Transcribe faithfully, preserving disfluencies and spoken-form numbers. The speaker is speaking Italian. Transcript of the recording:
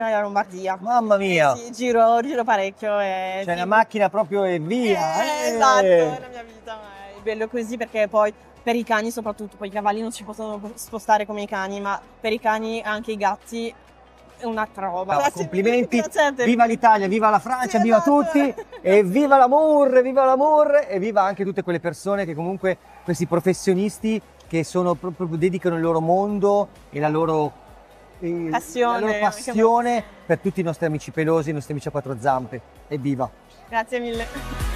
La Lombardia. Mamma mia! Sì, giro, giro parecchio. E C'è sì. una macchina proprio e via! Eh, Eh. esatto, è la mia vita, ma è bello così perché poi per i cani soprattutto, poi i cavalli non si possono spostare come i cani, ma per i cani anche i gatti è un'altra roba. No, Grazie complimenti, mille, grazie a te. viva l'Italia, viva la Francia, Sì, viva esatto. tutti e viva l'amore, viva l'amore e viva anche tutte quelle persone che comunque, questi professionisti che sono proprio, dedicano il loro mondo e la loro eh, Passione, la loro anche passione per tutti i nostri amici pelosi, i nostri amici a quattro zampe. Evviva! Grazie mille.